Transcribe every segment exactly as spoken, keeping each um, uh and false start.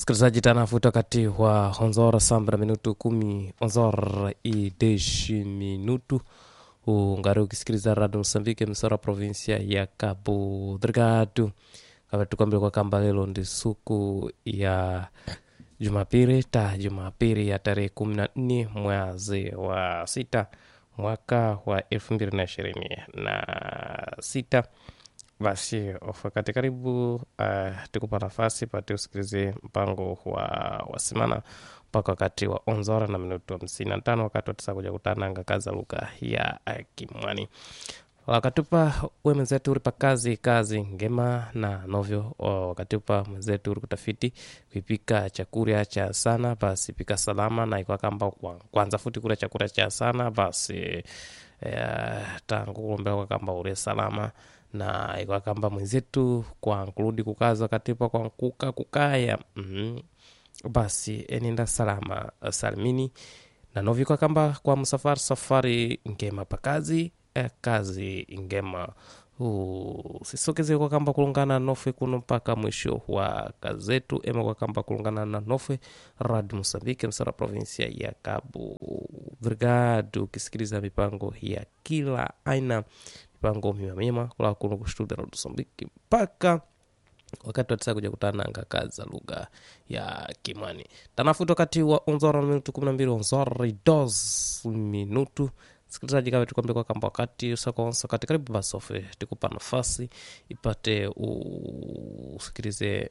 Msikilizaji tanafuta kati wa honzora sambra minutu kumi honzora i deshi minutu ungari ukisikiliza Radio Msambike msora provinsia ya Cabo Delgado. Kama tukwambia kwa kamba lelo ndi suku ya Jumapili ta Jumapili ya tarehe kumi na nne mwezi wa sita mwaka wa elfu mbili na ishirini na sita. Basi ofakati karibu uh, tukupa nafasi pati usikilize mpango wa wasimana mpaka wakati wa onzora na minutu hamsini na tano wakati wa tisa kuja kutananga kaza luka ya uh, Kimwani. Wakatupa we mwenzetu uri pa kazi kazi ngema na novyo wakatupa mwenzetu uri kutafiti kuipika chakula cha sana basi pika salama na ikuwa kamba kwanza futi kula chakula cha sana basi eh, tangu kulombea kwa kamba uri salama na ikuwa kamba mwenzetu kwa kurudi kukaza katipa kwa kuka kukaya mm-hmm. Basi eninda salama salimini na novi kwa kamba kwa msafari safari ngema pa kazi eh, kazi ngema uh, sisokeze kwa kamba kulungana nofe kuno mpaka mwisho wa kazi zetu ema kwa kamba kulungana na nofe Radio Msambike msara provinsia ya Cabo Delgado ukisikiliza mipango ya kila aina mipango mima mima kula kuno kustudia Radio Msambike mpaka wakati wa tisa kuja kutananga kazi za lugha ya Kimwani. Tanafuto kati wa onzora minutu kumi na mbili onzora dos minutu. Sikilizaji kawe tukwambia kwa kamba wakati usakonsa kati karibu basofe tukupa nafasi ipate usikilize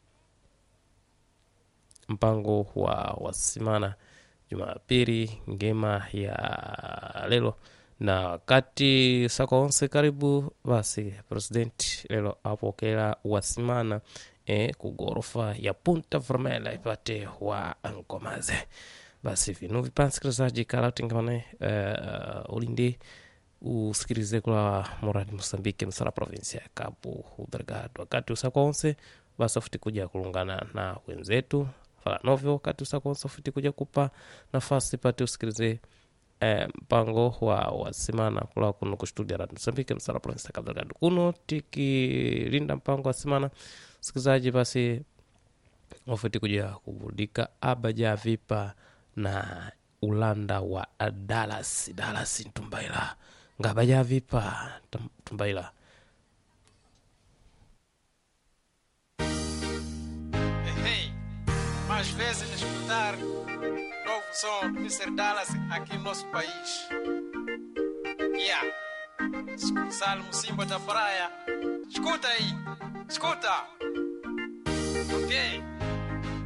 mpango wa wasimana Jumapili ngema ya lelo na wakati usakonsa karibu basi president lelo apokela wasimana e, kugorofa ya Punta Vermelha ipate wa Nkomaze. Basi vinu vipansikilizaji kala utingamane uh, ulindi usikilize kwa Moradi Msambike msara provinsia ya Cabo Delgado wakati usakonse basi futi kuja kulungana na wenzetu fala novyo wakati usakonse futi kuja kupa nafasi pati usikilize mpango uh, wa wasimana kula kuno kustudia Radio Msambike msara provinsia ya Cabo Delgado kuno tikilinda mpango wa simana sikilizaji basi wafuti kuja kuburudika abaja vipa na ulanda wa Dallas Dallas Tumbaila ngabaja vipa Tumbaila hey, hey. Mais vezes escutar novo som mister Dallas aqui no nosso país. Yeah. Salmo Simba da Praia. Escuta aí. Escuta. Ok.